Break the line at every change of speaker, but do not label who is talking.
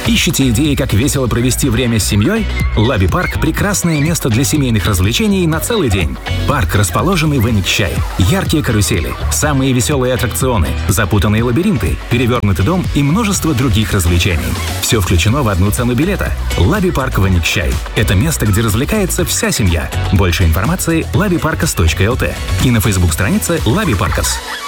Ищете идеи, как весело провести время с семьей? Лаби Парк – прекрасное место для семейных развлечений на целый день. Парк, расположенный в Эникчай. Яркие карусели, самые веселые аттракционы, запутанные лабиринты, перевернутый дом и множество других развлечений. Все включено в одну цену билета. Лаби Парк в Эникчай. Это место, где развлекается вся семья. Больше информации – labiparkas.lt и на Facebook-странице Лаби Паркас.